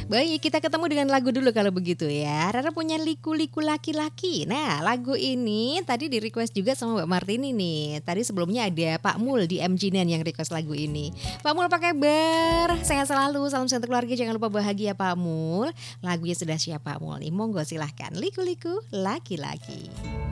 Baik, kita ketemu dengan lagu dulu kalau begitu ya. Rara punya liku-liku laki-laki. Nah, lagu ini tadi di request juga sama Mbak Martini nih. Tadi sebelumnya ada Pak Mul di MG9 yang request lagu ini. Pak Mul apa kabar? Sehat selalu, salam sehat keluarga, jangan lupa bahagia Pak Mul. Lagunya sudah siap Pak Mul nih, monggo silahkan. Liku-liku laki-laki.